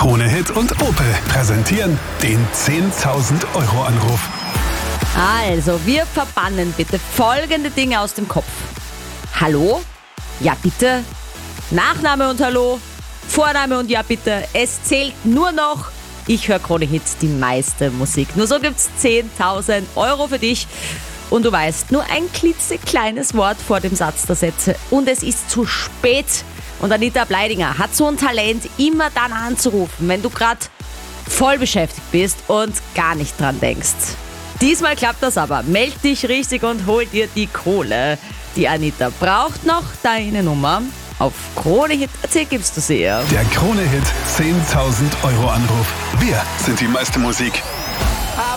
Krone Hit und Opel präsentieren den 10.000 Euro Anruf. Also, wir verbannen bitte folgende Dinge aus dem Kopf. Hallo? Ja, bitte. Nachname und Hallo. Vorname und Ja, bitte. Es zählt nur noch. Ich höre Krone Hit, die meiste Musik. Nur so gibt's 10.000 Euro für dich. Und du weißt, nur ein klitzekleines Wort vor dem Satz der Sätze. Und es ist zu spät. Und Anita Bleidinger hat so ein Talent, immer dann anzurufen, wenn du gerade voll beschäftigt bist und gar nicht dran denkst. Diesmal klappt das aber. Meld dich richtig und hol dir die Kohle. Die Anita braucht noch deine Nummer. Auf KroneHit.at gibst du sie ihr. Der Krone Hit 10.000 Euro Anruf. Wir sind die meiste Musik.